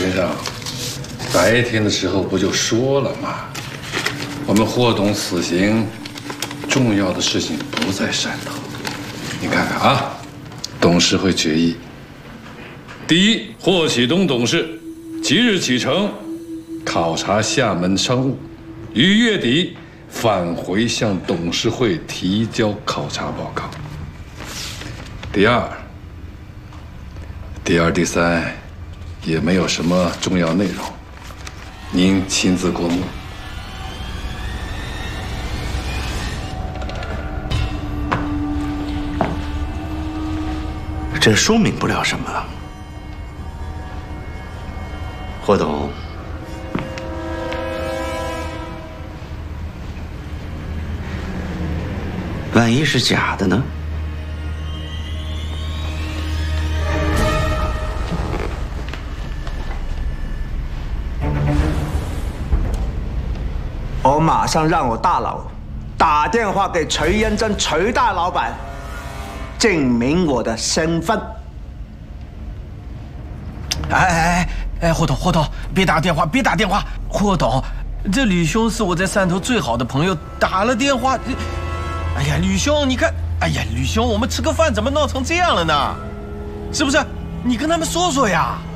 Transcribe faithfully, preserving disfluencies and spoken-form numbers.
先生，白天的时候不就说了吗？我们霍董死刑，重要的事情不在汕头。你看看啊，董事会决议：第一，霍启东董事即日启程考察厦门商务，于月底返回向董事会提交考察报告。第二，第二、第三也没有什么重要内容，您亲自过目。 这说明不了什么。霍董，万一是假的呢？ 我马上让我大佬打电话给崔恩珍崔大老板，证明我的身份。 哎哎哎哎，霍董霍董，别打电话，别打电话！霍董，这吕兄是我在汕头最好的朋友，打了电话，哎呀，吕兄，你看，哎呀，吕兄，我们吃个饭怎么闹成这样了呢？是不是？你跟他们说说呀。